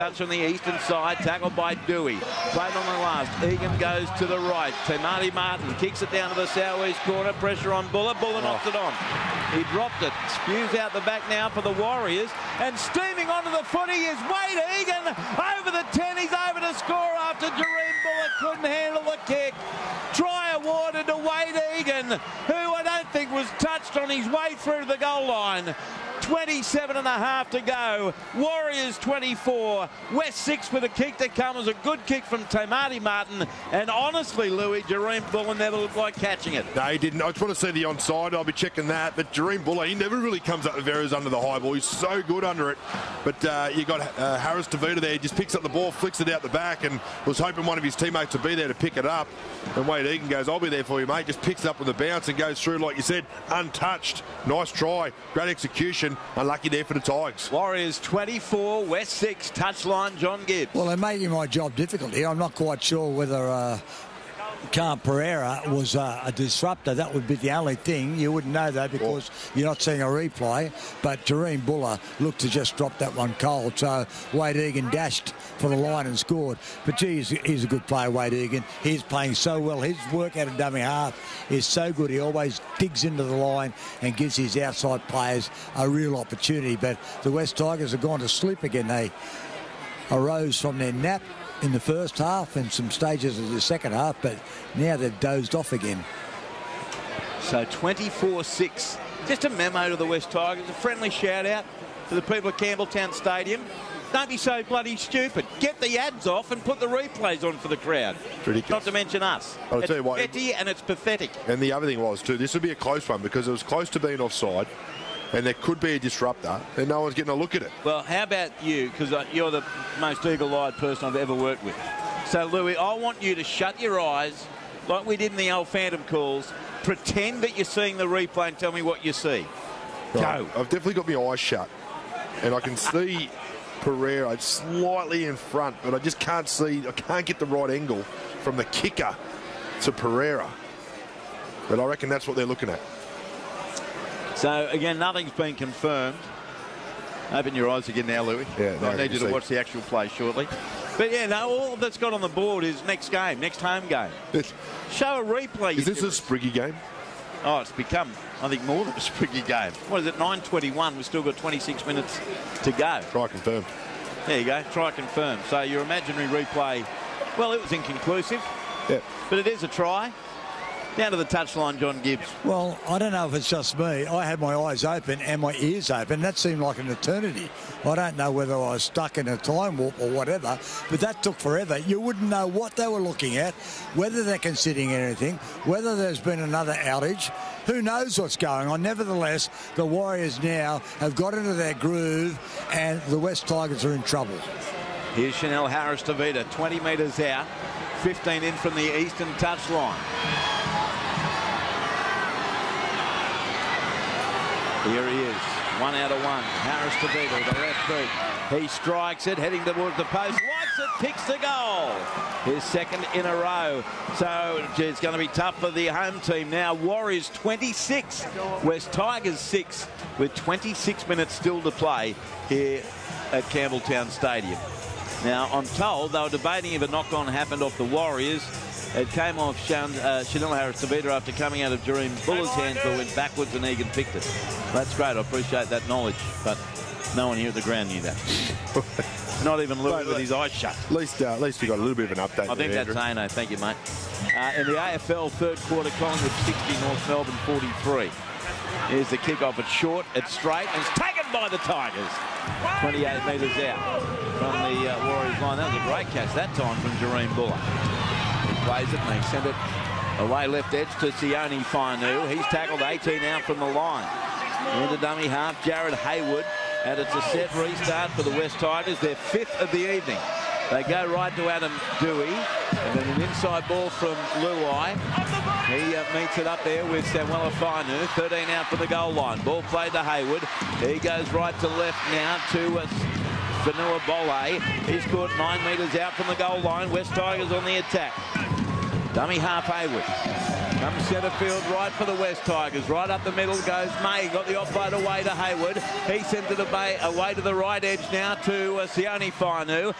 Touch on the eastern side, tackled by Dewey. Played on the last. Egan goes to the right. Tamati Martin kicks it down to the southeast corner. Pressure on Buller. Buller knocks it on. He dropped it. Spews out the back now for the Warriors. And steaming onto the footy is Wade Egan. Over the 10. He's over to score after Jahream Buller couldn't handle the kick. Try awarded to Wade Egan, who I don't think was touched on his way through the goal line. 27.5 to go. Warriors 24. West 6 with a kick that comes. A good kick from Tamati Martin. And honestly, Louis, Jahream Buller never looked like catching it. No, he didn't. I just want to see the onside. I'll be checking that. But Jahream Buller, he never really comes up with errors under the high ball. He's so good under it. But you got Harris Tavita there. He just picks up the ball, flicks it out the back, and was hoping one of his teammates would be there to pick it up. And Wade Egan goes, "I'll be there for you, mate." Just picks it up with a bounce and goes through, like you said, untouched. Nice try. Great execution. Unlucky there for the Tigers. Warriors 24, West 6, touchline John Gibbs. Well, they're making my job difficult here. I'm not quite sure whether Cam Pereira was a disruptor. That would be the only thing. You wouldn't know, though, because you're not seeing a replay. But Jahream Buller looked to just drop that one cold. So Wade Egan dashed for the line and scored. But, geez, he's a good player, Wade Egan. He's playing so well. His work out of dummy half is so good. He always digs into the line and gives his outside players a real opportunity. But the West Tigers have gone to sleep again. They arose from their nap in the first half and some stages of the second half, but now they've dozed off again. So 24-6. Just a memo to the West Tigers, a friendly shout out to the people at Campbelltown Stadium. Don't be so bloody stupid. Get the ads off and put the replays on for the crowd. It's ridiculous. Not to mention us. I'll tell you what, petty and it's pathetic. And the other thing was, too, this would be a close one because it was close to being offside. And there could be a disruptor, and no one's getting a look at it. Well, how about you? Because you're the most eagle-eyed person I've ever worked with. So, Louis, I want you to shut your eyes, like we did in the old Phantom calls. Pretend that you're seeing the replay and tell me what you see. Right. Go. I've definitely got my eyes shut, and I can see Pereira slightly in front, but I just can't see. I can't get the right angle from the kicker to Pereira. But I reckon that's what they're looking at. So, again, nothing's been confirmed. Open your eyes again now, Louis. Yeah, I need you to watch the actual play shortly. But, yeah, no, all that's got on the board is next game, next home game. Show a replay. Is this a Spriggy game? Oh, it's become, I think, more than a Spriggy game. What is it, 9:21? We've still got 26 minutes to go. Try confirmed. There you go, try confirm. So your imaginary replay, well, it was inconclusive. Yeah. But it is a try. Down to the touchline, John Gibbs. Well, I don't know if it's just me. I had my eyes open and my ears open. That seemed like an eternity. I don't know whether I was stuck in a time warp or whatever, but that took forever. You wouldn't know what they were looking at, whether they're considering anything, whether there's been another outage. Who knows what's going on? Nevertheless, the Warriors now have got into their groove and the West Tigers are in trouble. Here's Chanel Harris Tavita, 20 metres out, 15 in from the eastern touchline. Here he is, 1 out of 1. Harris Tavita, the left boot. He strikes it, heading towards the post. Wipes it, kicks the goal. His second in a row. So it's going to be tough for the home team now. Warriors 26, West Tigers 6, with 26 minutes still to play here at Campbelltown Stadium. Now, I'm told they were debating if a knock-on happened off the Warriors. It came off Chanel Harris Tavita after coming out of Jahream Buller's hands, but went backwards and Egan picked it. That's great. I appreciate that knowledge, but no one here at the ground knew that. Not even Louis with his eyes shut. At least we got a little bit of an update. I think that's Ano. Thank you, mate. In the AFL third quarter, Collingwood 60, North Melbourne 43. Here's the kick-off. It's short, it's straight, and it's taken by the Tigers. 28 metres out from the Warriors line. That was a great catch that time from Jahream Buller. Plays it and they send it away left edge to Sione Fainu. He's tackled 18 out from the line. Into dummy half, Jared Hayward. And it's a set restart for the West Tigers, their 5th of the evening. They go right to Adam Dewey. And then an inside ball from Luai. He meets it up there with Samuela Fainu. 13 out for the goal line. Ball played to Hayward. He goes right to left now to Vanua Bole. He's caught 9 metres out from the goal line. West Tigers on the attack. Dummy half Hayward. Comes centre field right for the West Tigers. Right up the middle goes May. Got the offload away to Hayward. He sends it away to the right edge now to Sione Fainu.